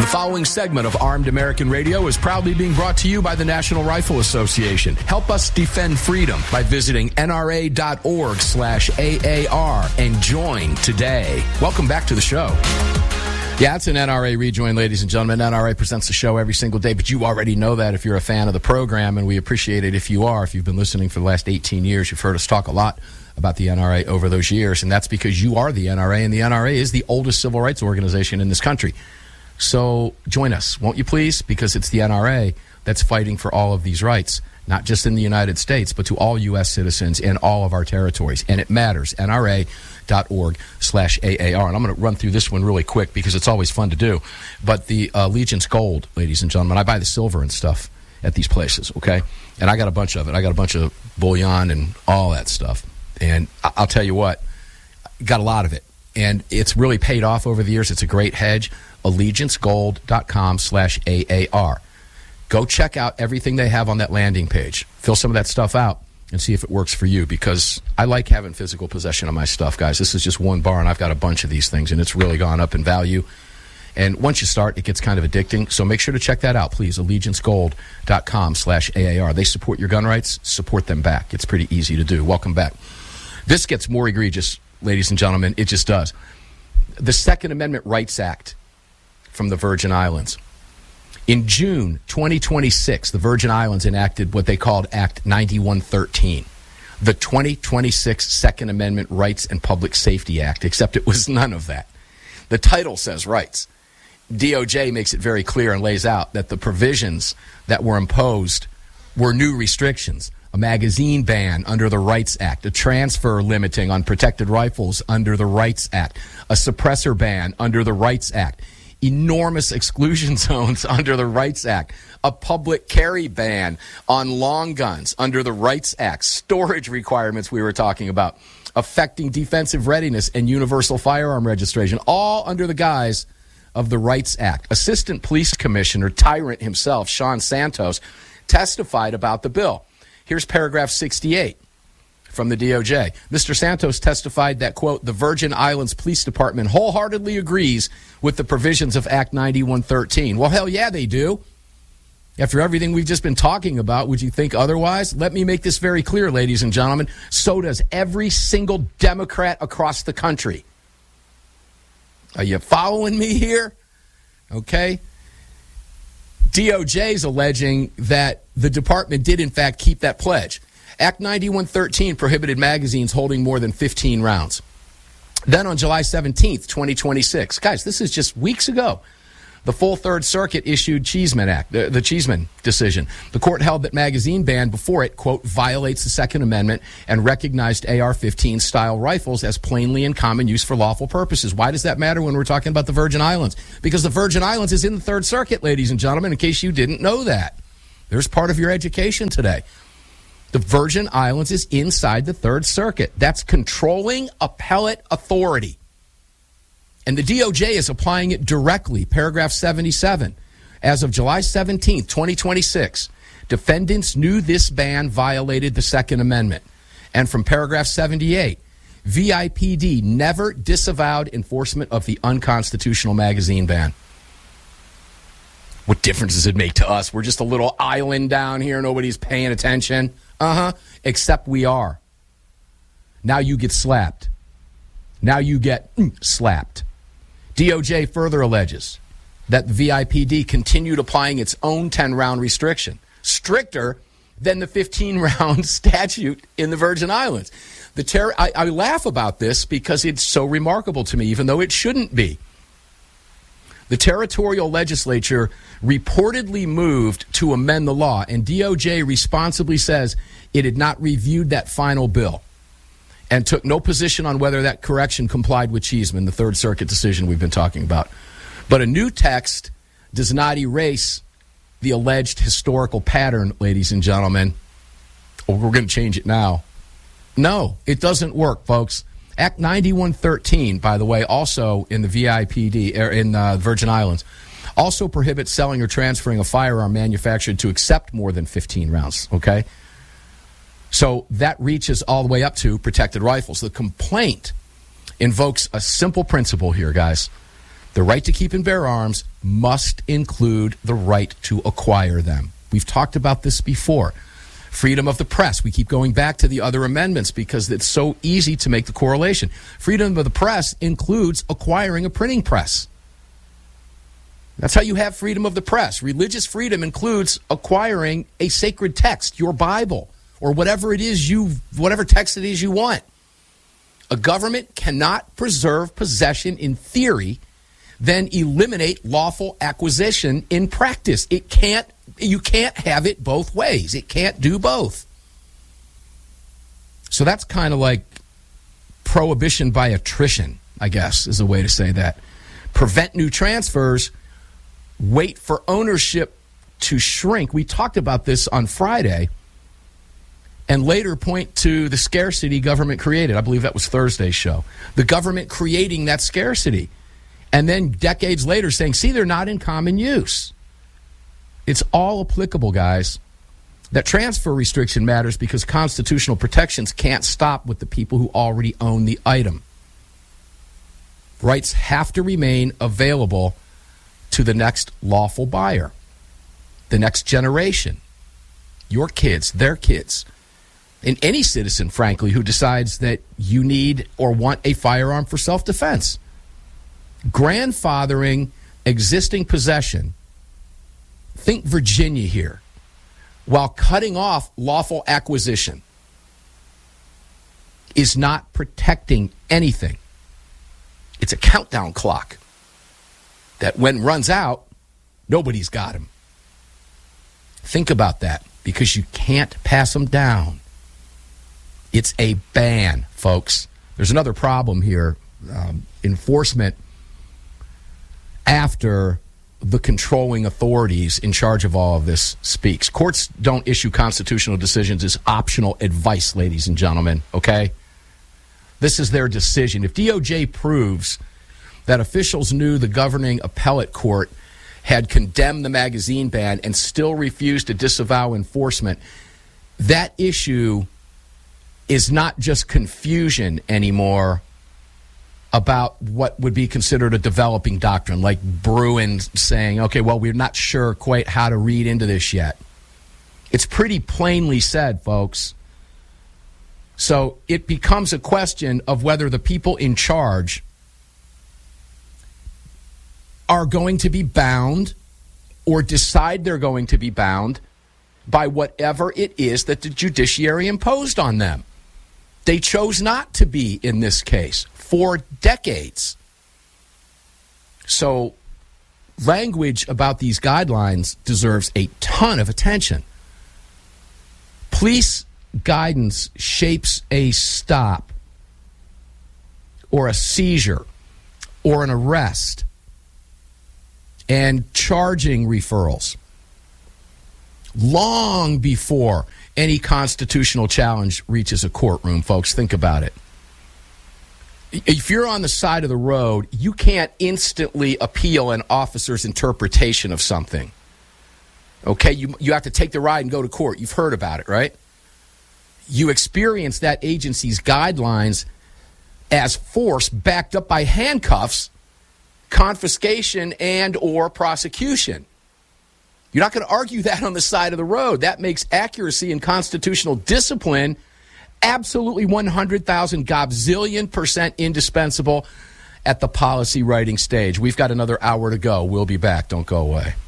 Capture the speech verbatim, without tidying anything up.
The following segment of Armed American Radio is proudly being brought to you by the National Rifle Association. Help us defend freedom by visiting nra.org slash AAR and join today. Welcome back to the show. Yeah, it's an N R A rejoin, ladies and gentlemen. N R A presents the show every single day, but you already know that if you're a fan of the program, and we appreciate it if you are. If you've been listening for the last eighteen years, you've heard us talk a lot about the N R A over those years, and that's because you are the N R A, and the N R A is the oldest civil rights organization in this country. So join us, won't you please? Because it's the N R A that's fighting for all of these rights, not just in the United States, but to all U S citizens in all of our territories. And it matters. N R A dot org slash A A R. And I'm going to run through this one really quick because it's always fun to do. But the uh, Allegiance Gold, ladies and gentlemen, I buy the silver and stuff at these places, okay? And I got a bunch of it. I got a bunch of bullion and all that stuff. And I- I'll tell you what, got a lot of it. And it's really paid off over the years. It's a great hedge. allegiance gold dot com slash A A R. Go check out everything they have on that landing page. Fill some of that stuff out and see if it works for you, because I like having physical possession of my stuff, guys. This is just one bar, and I've got a bunch of these things, and it's really gone up in value. And once you start, it gets kind of addicting. So make sure to check that out, please. allegiance gold dot com slash A A R. They support your gun rights. Support them back. It's pretty easy to do. Welcome back. This gets more egregious, ladies and gentlemen. It just does. The Second Amendment Rights Act from the Virgin Islands. In June twenty twenty-six, the Virgin Islands enacted what they called Act ninety-one thirteen, the twenty twenty-six Second Amendment Rights and Public Safety Act, except it was none of that. The title says rights. D O J makes it very clear and lays out that the provisions that were imposed were new restrictions. A magazine ban under the Rights Act, a transfer limiting on protected rifles under the Rights Act, a suppressor ban under the Rights Act, enormous exclusion zones under the Rights Act, a public carry ban on long guns under the Rights Act, storage requirements we were talking about, affecting defensive readiness and universal firearm registration, all under the guise of the Rights Act. Assistant Police Commissioner, tyrant himself, Sean Santos, testified about the bill. Here's paragraph sixty-eight from the D O J. Mister Santos testified that, quote, the Virgin Islands Police Department wholeheartedly agrees with the provisions of Act ninety-one thirteen. Well, hell yeah, they do. After everything we've just been talking about, would you think otherwise? Let me make this very clear, ladies and gentlemen. So does every single Democrat across the country. Are you following me here? Okay. D O J is alleging that the department did, in fact, keep that pledge. Act ninety-one thirteen prohibited magazines holding more than fifteen rounds. Then on July seventeenth, twenty twenty-six, guys, this is just weeks ago, the full Third Circuit issued Cheeseman Act, the, the Cheeseman decision. The court held that magazine ban before it, quote, violates the Second Amendment and recognized A R fifteen style rifles as plainly in common use for lawful purposes. Why does that matter when we're talking about the Virgin Islands? Because the Virgin Islands is in the Third Circuit, ladies and gentlemen, in case you didn't know that. There's part of your education today. The Virgin Islands is inside the Third Circuit. That's controlling appellate authority. And the D O J is applying it directly. Paragraph seventy-seven. As of July seventeenth, twenty twenty-six, defendants knew this ban violated the Second Amendment. And from paragraph seventy-eight, V I P D never disavowed enforcement of the unconstitutional magazine ban. What difference does it make to us? We're just a little island down here. Nobody's paying attention. Uh-huh. Except we are. Now you get slapped. Now you get mm, slapped. D O J further alleges that the V I P D continued applying its own ten-round restriction, stricter than the fifteen-round statute in the Virgin Islands. The ter- I, I laugh about this because it's so remarkable to me, even though it shouldn't be. The territorial legislature reportedly moved to amend the law, and D O J responsibly says it had not reviewed that final bill and took no position on whether that correction complied with Cheeseman, the Third Circuit decision we've been talking about. But a new text does not erase the alleged historical pattern, ladies and gentlemen. Oh, we're going to change it now. No, it doesn't work, folks. Act ninety-one thirteen, by the way, also in the V I P D, er, in uh, Virgin Islands, also prohibits selling or transferring a firearm manufactured to accept more than fifteen rounds, okay? So that reaches all the way up to protected rifles. The complaint invokes a simple principle here, guys. The right to keep and bear arms must include the right to acquire them. We've talked about this before. Freedom of the press. We keep going back to the other amendments because it's so easy to make the correlation. Freedom of the press includes acquiring a printing press. That's how you have freedom of the press. Religious freedom includes acquiring a sacred text, your Bible, or whatever it is you, whatever text it is you want. A government cannot preserve possession in theory, then eliminate lawful acquisition in practice. It can't, you can't have it both ways. It can't do both. So that's kind of like prohibition by attrition, I guess, is a way to say that. Prevent new transfers, wait for ownership to shrink. We talked about this on Friday, and later point to the scarcity government created. I believe that was Thursday's show. The government creating that scarcity. And then decades later saying, see, they're not in common use. It's all applicable, guys. That transfer restriction matters because constitutional protections can't stop with the people who already own the item. Rights have to remain available to the next lawful buyer, the next generation, your kids, their kids, and any citizen, frankly, who decides that you need or want a firearm for self-defense. Grandfathering existing possession, think Virginia here, while cutting off lawful acquisition, is not protecting anything. It's a countdown clock that when runs out, nobody's got him. Think about that, because you can't pass them down. It's a ban, folks. There's another problem here. Um, enforcement after the controlling authorities in charge of all of this speaks. Courts don't issue constitutional decisions as optional advice, ladies and gentlemen, okay? This is their decision. If D O J proves that officials knew the governing appellate court had condemned the magazine ban and still refused to disavow enforcement, that issue is not just confusion anymore about what would be considered a developing doctrine, like Bruin saying, okay, well, we're not sure quite how to read into this yet. It's pretty plainly said, folks. So it becomes a question of whether the people in charge are going to be bound or decide they're going to be bound by whatever it is that the judiciary imposed on them. They chose not to be in this case for decades. So language about these guidelines deserves a ton of attention. Police guidance shapes a stop or a seizure or an arrest and charging referrals long before any constitutional challenge reaches a courtroom, folks. Think about it. If you're on the side of the road, you can't instantly appeal an officer's interpretation of something. Okay? You, you have to take the ride and go to court. You've heard about it, right? You experience that agency's guidelines as force backed up by handcuffs, confiscation, and or prosecution. You're not going to argue that on the side of the road. That makes accuracy and constitutional discipline absolutely one hundred thousand gobzillion percent indispensable at the policy writing stage. We've got another hour to go. We'll be back. Don't go away.